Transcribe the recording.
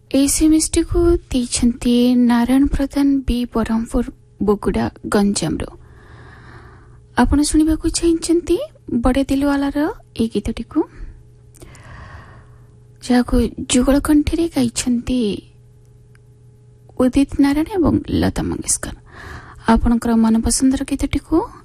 एसएमएसटी को देइछन्ति नारायण प्रधान बी ब्रह्मपुर बोगुडा गंजामरो आपण सुनिबाकू चाहिन्छन्ति बड़े दिलवालार ए गीतटीकू जाको जुगल कंठीरे गाइछन्ति उदित नारायण एवं लता मंगेशकर। आपणकर मनपसंदर गीतटीकू